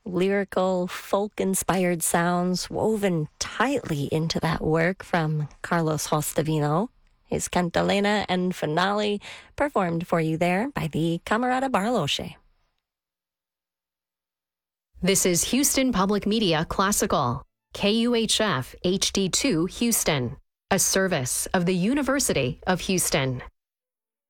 lyrical, folk-inspired sounds woven tightly into that work from Carlos Hostavino. His Cantalena and Finale performed for you there by the Camerata Barloche. This is Houston Public Media Classical, KUHF HD2 Houston, a service of the University of Houston.